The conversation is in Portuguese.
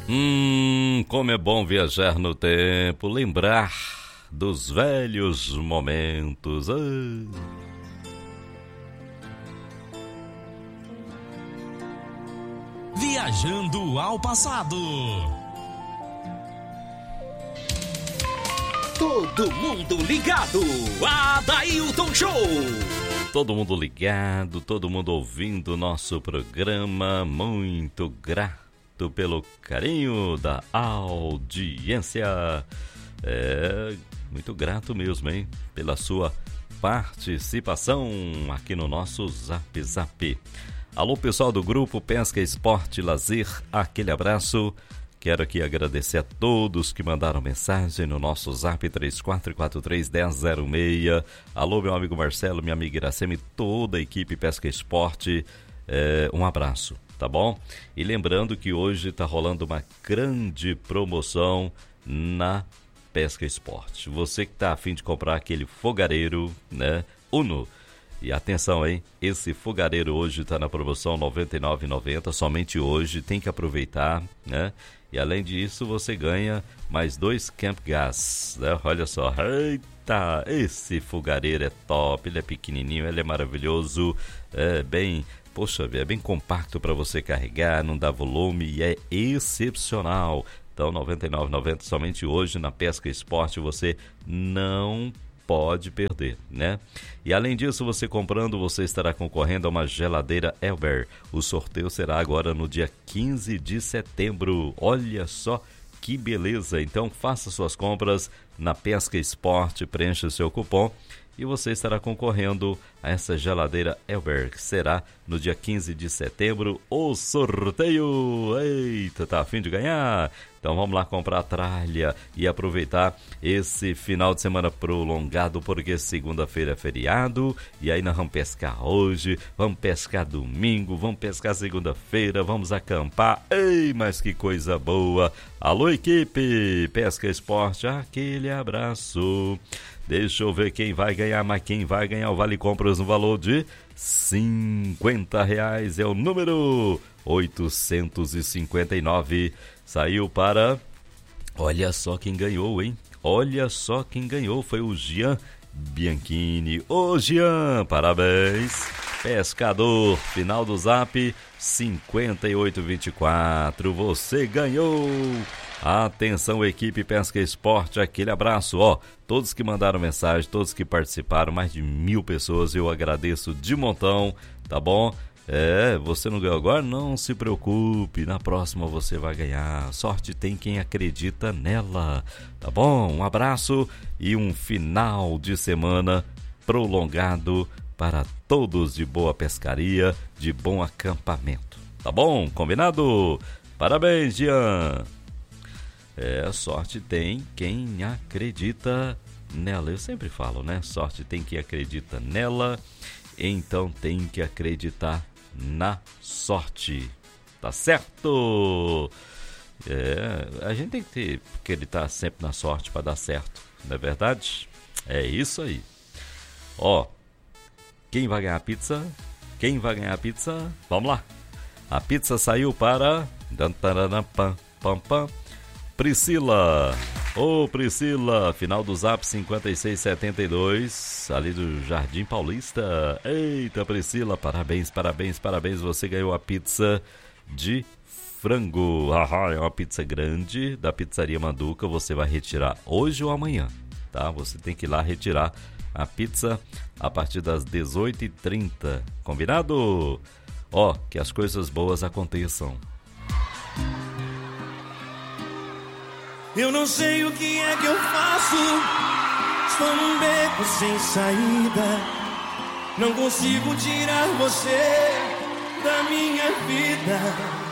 Como é bom viajar no tempo, lembrar dos velhos momentos. Viajando ao passado. Todo mundo ligado. Adailton Show. Todo mundo ligado, todo mundo ouvindo o nosso programa. Muito grato pelo carinho da audiência. Muito grato mesmo, hein? Pela sua participação aqui no nosso Zap Zap. Alô, pessoal do grupo Pesca Esporte Lazer, aquele abraço. Quero aqui agradecer a todos que mandaram mensagem no nosso Zap 34431006. Alô, meu amigo Marcelo, minha amiga Iracema e toda a equipe Pesca Esporte. Um abraço, tá bom? E lembrando que hoje está rolando uma grande promoção na Pesca Esporte. Você que está a fim de comprar aquele fogareiro, né? Uno. E atenção, hein? Esse fogareiro hoje está na promoção R$ 99,90, somente hoje, tem que aproveitar, né? E além disso, você ganha mais 2 Camp Gas, né? Olha só, eita, esse fogareiro é top, ele é pequenininho, ele é maravilhoso, é bem compacto para você carregar, não dá volume e é excepcional. Então, R$ 99,90 somente hoje na Pesca Esporte, você não pode perder, né? E além disso, você comprando, você estará concorrendo a uma geladeira Elber. O sorteio será agora no dia 15 de setembro. Olha só que beleza! Então faça suas compras na Pesca Esporte, preencha o seu cupom e você estará concorrendo a essa geladeira Elber, que será no dia 15 de setembro o sorteio. Eita, tá a fim de ganhar? Então vamos lá comprar a tralha e aproveitar esse final de semana prolongado, porque segunda-feira é feriado e aí nós vamos pescar hoje, vamos pescar domingo, vamos pescar segunda-feira, vamos acampar. Ei, mas que coisa boa! Alô, equipe Pesca Esporte, aquele abraço. Deixa eu ver quem vai ganhar, mas quem vai ganhar o Vale Compras no valor de R$ 50 é o número 859. Saiu para... Olha só quem ganhou, hein? Olha só quem ganhou, foi o Jean Bianchini. Ô Jean, parabéns! Pescador, final do Zap 5824, você ganhou! Atenção, equipe Pesca Esporte, aquele abraço, todos que mandaram mensagem, todos que participaram, mais de 1.000 pessoas, eu agradeço de montão, tá bom? Você não ganhou agora? Não se preocupe, na próxima você vai ganhar. Sorte tem quem acredita nela, tá bom? Um abraço e um final de semana prolongado para todos, de boa pescaria, de bom acampamento, tá bom? Combinado? Parabéns, Jean! Sorte tem quem acredita nela. Eu sempre falo, né? Sorte tem quem acredita nela, então tem que acreditar na sorte. Tá certo? A gente tem que acreditar sempre na sorte para dar certo, não é verdade? É isso aí. Quem vai ganhar a pizza? Quem vai ganhar a pizza? Vamos lá. A pizza saiu para... Priscila. Priscila, final do Zap 5672, ali do Jardim Paulista. Eita, Priscila, parabéns, parabéns, parabéns. Você ganhou a pizza de frango. É uma pizza grande da Pizzaria Manduca. Você vai retirar hoje ou amanhã, tá? Você tem que ir lá retirar a pizza a partir das 18h30. Combinado? Que as coisas boas aconteçam. Eu não sei o que é que eu faço. Estou num beco sem saída. Não consigo tirar você da minha vida.